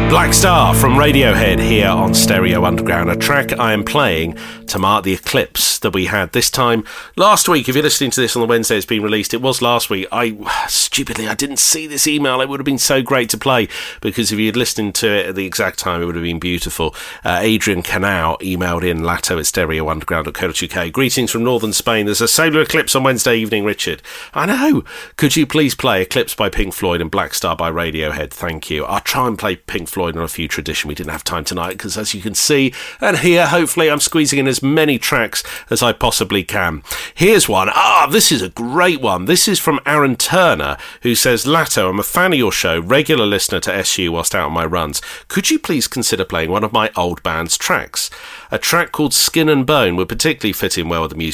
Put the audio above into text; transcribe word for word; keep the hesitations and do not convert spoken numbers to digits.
Black Star from Radiohead here on Stereo Underground, a track I am playing to mark the eclipse that we had this time last week. If you're listening to this on the Wednesday it's been released, it was last week. I, stupidly, I didn't see this email. It would have been so great to play, because if you'd listened to it at the exact time, it would have been beautiful. Uh, Adrian Canal emailed in, latto at stereo underground dot co dot uk. Greetings from northern Spain. There's a solar eclipse on Wednesday evening, Richard. I know. Could you please play Eclipse by Pink Floyd and Black Star by Radiohead? Thank you. I'll try and play Pink Floyd on a future edition. We didn't have time tonight because, as you can see and hear, hopefully I'm squeezing in as many tracks as I possibly can. Here's one. Ah, this is a great one. This is from Aaron Turner, who says, Latto, I'm a fan of your show, regular listener to S U whilst out on my runs. Could you please consider playing one of my old band's tracks? A track called Skin and Bone would particularly fit in well with the music